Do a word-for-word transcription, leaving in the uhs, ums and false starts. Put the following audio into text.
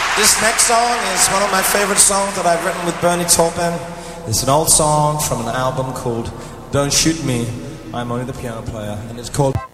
This next song is one of my favorite songs that I've written with Bernie Taupin. It's an old song from an album called Don't Shoot Me, I'm Only the Piano Player, and it's called